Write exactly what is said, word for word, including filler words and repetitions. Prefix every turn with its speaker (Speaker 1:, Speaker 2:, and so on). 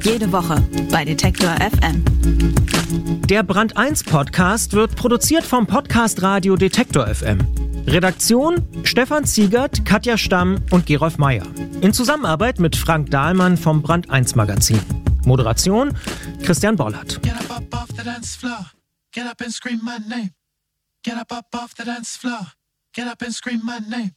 Speaker 1: Jede Woche bei Detektor F M.
Speaker 2: Der Brand eins Podcast wird produziert vom Podcast Radio Detektor F M. Redaktion Stefan Ziegert, Katja Stamm und Gerolf Meyer. In Zusammenarbeit mit Frank Dahlmann vom Brand eins Magazin. Moderation Christian Bollert.
Speaker 3: Get up, up off the dance floor. Get up and scream my name. Get up, up off the dance floor. Get up and scream my name.